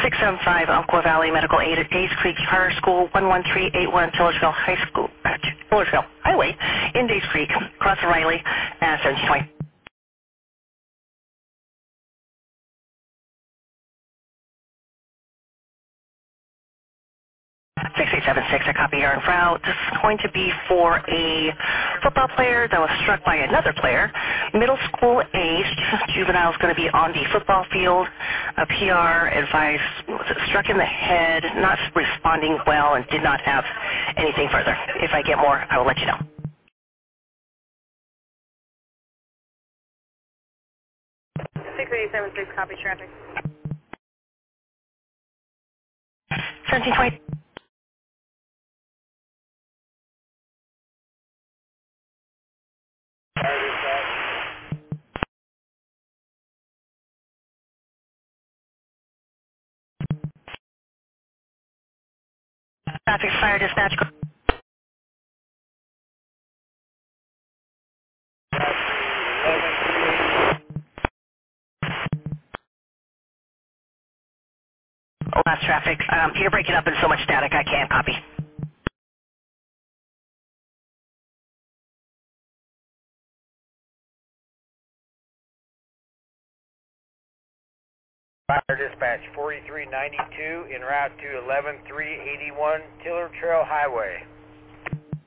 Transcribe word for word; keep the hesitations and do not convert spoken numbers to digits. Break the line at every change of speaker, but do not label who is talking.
six seven five Umpqua Valley Medical Aid at Days Creek Charter School, one one three eight one Tillersville High School, uh, Tillersville Highway in Days Creek, across the Riley, uh, seventeen twenty. six eight seven six, I copy Aaron Frau. This is going to be for a football player that was struck by another player. Middle school age, juvenile is going to be on the football field. A P R advised was struck in the head, not responding well, and did not have anything further. If I get more, I will let you know.
six eight seven six, copy traffic.
seventeen twenty. Traffic fire dispatch. Last traffic. Um, you're breaking up in so much static, I can't copy.
Fire dispatch forty-three ninety-two en route to eleven three eighty-one Tiller Trail Highway.